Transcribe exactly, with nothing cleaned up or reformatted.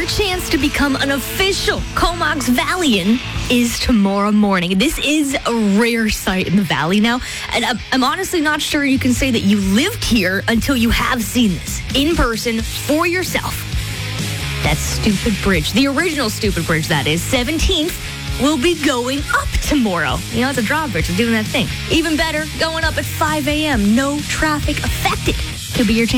Your chance to become an official Comox Valleyman is tomorrow morning. This is a rare sight in the Valley now, and I'm honestly not sure you can say that you lived here until you have seen this in person for yourself. That stupid bridge, the original stupid bridge, that is, seventeenth, will be going up tomorrow. You know, it's a drawbridge. It's doing that thing. Even better, going up at five a.m. No traffic affected. Could be your chance.